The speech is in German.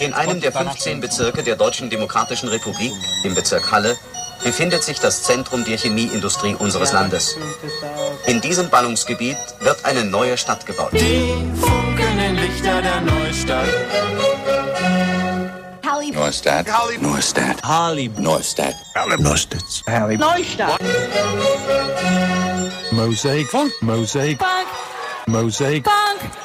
In einem der 15 Bezirke der Deutschen Demokratischen Republik, im Bezirk Halle, befindet sich das Zentrum der Chemieindustrie unseres Landes. In diesem Ballungsgebiet wird eine neue Stadt gebaut. Die funkelnden Lichter der Neustadt. Neustadt. Neustadt. Harley. Neustadt. Neustadt. Neustadt. Mosaic. Funk. Mosaic. Funk. Mosaic. Funk.